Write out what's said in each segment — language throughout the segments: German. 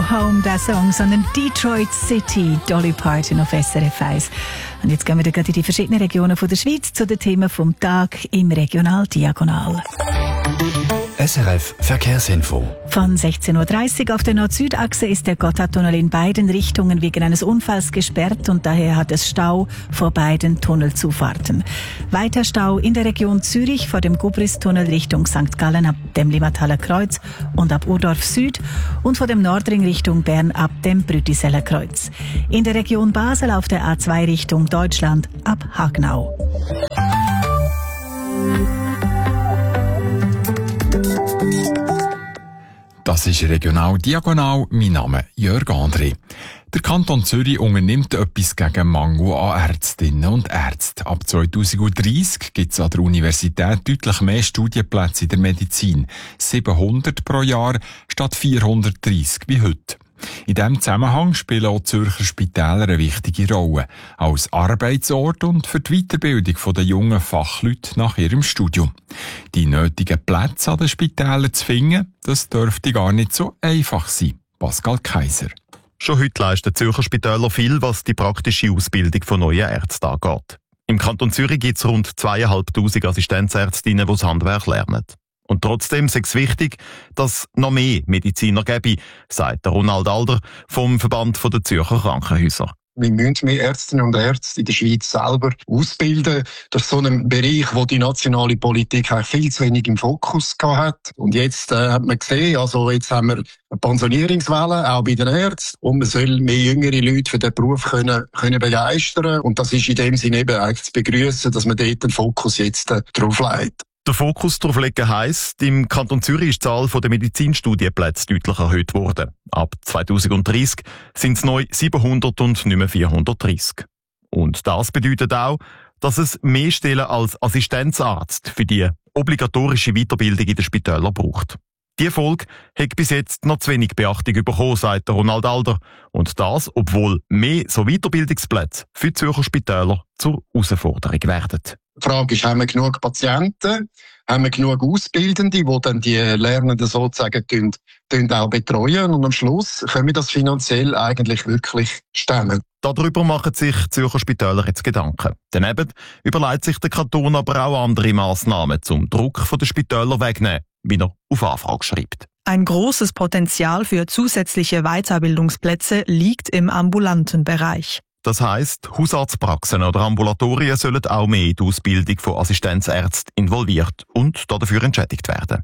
Home, der Song, sondern Detroit City, Dolly Parton auf SRF 1. Und jetzt gehen wir gerade in die verschiedenen Regionen der Schweiz zu den Themen vom Tag im Regional Diagonal. SRF Verkehrsinfo. Von 16.30 Uhr auf der Nord-Süd-Achse ist der Gotthardtunnel in beiden Richtungen wegen eines Unfalls gesperrt und daher hat es Stau vor beiden Tunnelzufahrten. Weiter Stau in der Region Zürich vor dem Gubristunnel Richtung St. Gallen ab dem Limmathaler Kreuz und ab Urdorf Süd und vor dem Nordring Richtung Bern ab dem Brütiseller Kreuz. In der Region Basel auf der A2 Richtung Deutschland ab Hagnau. Das ist Regional Diagonal. Mein Name Jörg André. Der Kanton Zürich unternimmt etwas gegen Mangel an Ärztinnen und Ärzten. Ab 2030 gibt es an der Universität deutlich mehr Studienplätze in der Medizin. 700 pro Jahr statt 430 wie heute. In diesem Zusammenhang spielen auch Zürcher Spitäler eine wichtige Rolle. Als Arbeitsort und für die Weiterbildung der jungen Fachleute nach ihrem Studium. Die nötigen Plätze an den Spitälern zu finden, das dürfte gar nicht so einfach sein. Pascal Kaiser. Schon heute leisten Zürcher Spitäler viel, was die praktische Ausbildung von neuen Ärzten angeht. Im Kanton Zürich gibt es rund 2'500 Assistenzärztinnen, die das Handwerk lernen. Und trotzdem ist es wichtig, dass noch mehr Mediziner gäbe, sagt Ronald Alder vom Verband der Zürcher Krankenhäuser. Wir müssen mehr Ärztinnen und Ärzte in der Schweiz selber ausbilden. Das ist so ein Bereich, wo die nationale Politik eigentlich viel zu wenig im Fokus hat. Und jetzt hat man gesehen, also jetzt haben wir eine Pensionierungswelle, auch bei den Ärzten. Und man soll mehr jüngere Leute für den Beruf können begeistern. Und das ist in dem Sinne eben eigentlich zu begrüssen, dass man dort den Fokus jetzt drauf legt. Der Fokus darauf legen heisst, im Kanton Zürich ist die Zahl der Medizinstudienplätze deutlich erhöht worden. Ab 2030 sind es neu 700 und nicht mehr 430. Und das bedeutet auch, dass es mehr Stellen als Assistenzarzt für die obligatorische Weiterbildung in den Spitälern braucht. Diese Folge hat bis jetzt noch zu wenig Beachtung bekommen, sagt Ronald Alder. Und das, obwohl mehr so Weiterbildungsplätze für die Zürcher Spitäler zur Herausforderung werden. Die Frage ist, haben wir genug Patienten? Haben wir genug Ausbildende, die dann die Lernenden sozusagen auch betreuen? Und am Schluss können wir das finanziell eigentlich wirklich stemmen. Darüber machen sich Zürcher Spitäler jetzt Gedanken. Daneben überlegt sich der Kanton aber auch andere Massnahmen, zum Druck von den Spitälern wegnehmen, wie er auf Anfrage schreibt. Ein großes Potenzial für zusätzliche Weiterbildungsplätze liegt im ambulanten Bereich. Das heisst, Hausarztpraxen oder Ambulatorien sollen auch mehr in die Ausbildung von Assistenzärzten involviert und dafür entschädigt werden.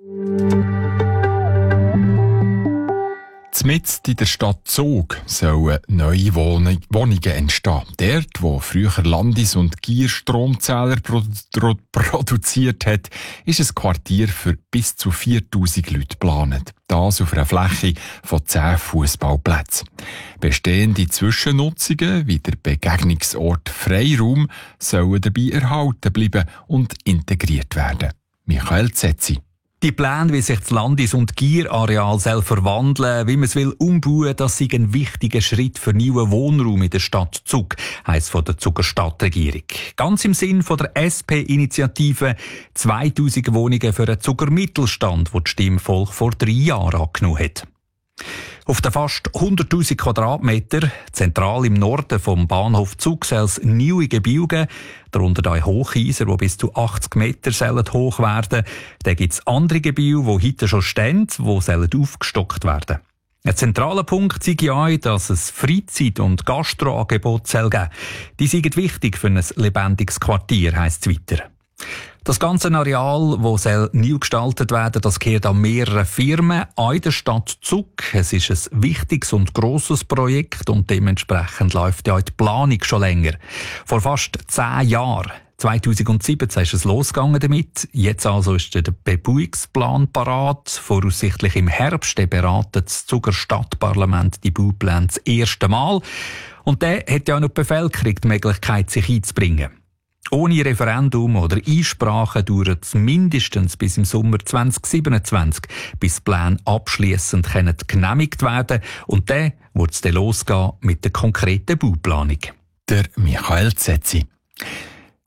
Mitten in der Stadt Zug sollen neue Wohnungen entstehen. Dort, wo früher Landis- und Gier Stromzähler produziert hat, ist ein Quartier für bis zu 4000 Leute geplant. Das auf einer Fläche von 10 Fußballplätzen. Bestehende Zwischennutzungen wie der Begegnungsort Freiraum sollen dabei erhalten bleiben und integriert werden. Michael Zetzi. Die Pläne, wie sich das Landis- und Gier-Areal verwandeln, wie man es will umbauen, das ist ein wichtiger Schritt für neuen Wohnraum in der Stadt Zug, heisst von der Zuger Stadtregierung. Ganz im Sinn von der SP-Initiative 2000 Wohnungen für einen Zuger Mittelstand, die Stimmvolk vor 3 Jahren angenommen hat. Auf den fast 100'000 Quadratmeter, zentral im Norden vom Bahnhof Zug, soll es neue Gebäude geben, darunter ein Hochhäuser, die bis zu 80 Meter hoch werden sollen. Dann gibt es andere Gebäude, die heute schon stehen, die aufgestockt werden. Ein zentraler Punkt sei ja, dass es Freizeit- und Gastroangebote geben soll. Die sind wichtig für ein lebendiges Quartier, heisst es weiter. Das ganze Areal, das neu gestaltet werden, das gehört an mehreren Firmen an der Stadt Zug. Es ist ein wichtiges und grosses Projekt und dementsprechend läuft ja die Planung schon länger. Vor fast 10 Jahren, 2017, ist es losgegangen damit. Jetzt also ist der Bebauungsplan parat. Voraussichtlich im Herbst beratet das Zuger Stadtparlament die Baupläne das erste Mal. Und dann hat ja noch die Bevölkerung die Möglichkeit, sich einzubringen. Ohne Referendum oder Einsprache dauert es mindestens bis im Sommer 2027, bis die Pläne abschliessend genehmigt werden und dann wird es losgehen mit der konkreten Bauplanung. Der Michael Zetzi.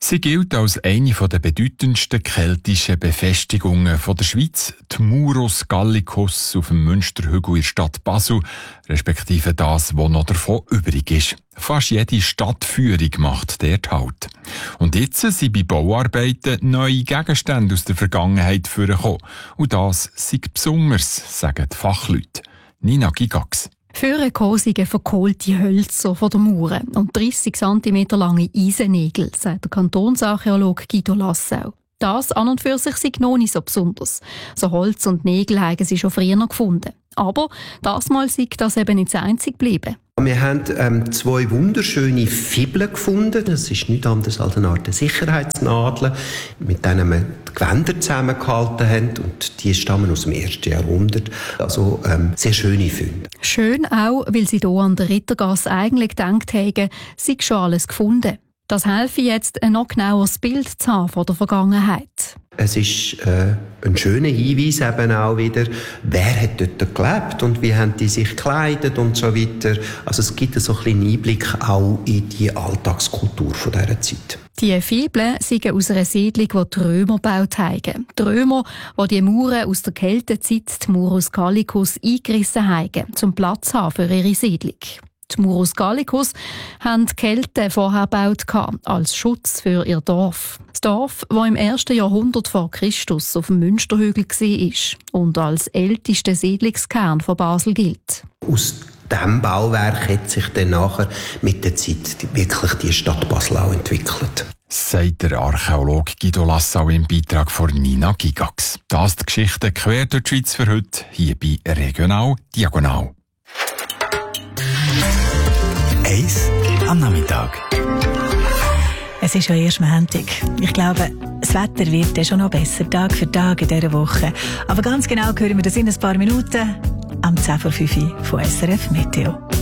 Sie gilt als eine der bedeutendsten keltischen Befestigungen der Schweiz, die Murus Gallicus auf dem Münsterhügel in der Stadt Basel, respektive das, was noch davon übrig ist. Fast jede Stadtführung macht dort Halt. Und jetzt sind bei Bauarbeiten neue Gegenstände aus der Vergangenheit vorgekommen. Und das sei besonders, sagen die Fachleute. Nina Gigax. Vorgekommen sind verkohlte Hölzer von der Mauer und 30 cm lange Eisennägel, sagt der Kantonsarchäologe Guido Lassau. Das an und für sich sei noch nicht so besonders. So Holz und Nägel haben sie schon früher noch gefunden. Aber das Mal sei das eben nicht das einzige geblieben. Wir haben 2 wunderschöne Fibeln gefunden. Das ist nichts anderes als eine Art Sicherheitsnadel, mit denen wir die Gewänder zusammengehalten haben. Und die stammen aus dem 1. Jahrhundert. Also sehr schöne Funde. Schön auch, weil sie hier an der Rittergasse eigentlich gedacht haben, sei schon alles gefunden. Das helfe jetzt, ein noch genaueres Bild zu haben von der Vergangenheit. Es ist ein schöner Hinweis eben auch wieder, wer hat dort gelebt und wie haben die sich gekleidet und so weiter. Also es gibt so ein bisschen Einblick auch in die Alltagskultur von dieser Zeit. Die Fibeln sind aus einer Siedlung, die die Römer gebaut haben. Die Römer, die die Mauern aus der Keltezeit, die Murus Gallicus, eingerissen haben, um Platz zu haben für ihre Siedlung. Die Murus Gallicus haben die Kelten vorher gebaut als Schutz für ihr Dorf. Das Dorf, das im 1. Jahrhundert vor Christus auf dem Münsterhügel war und als ältester Siedlungskern von Basel gilt. Aus diesem Bauwerk hat sich dann nachher mit der Zeit wirklich die Stadt Basel auch entwickelt. Sagt der Archäologe Guido Lassau im Beitrag von Nina Gigax. Das ist die Geschichte quer durch die Schweiz für heute, hier bei Regional Diagonal. Eis am Nachmittag. Es ist ja erst Montag. Ich glaube, das Wetter wird schon noch besser, Tag für Tag in dieser Woche. Aber ganz genau hören wir das in ein paar Minuten am 10:05 von SRF Meteo.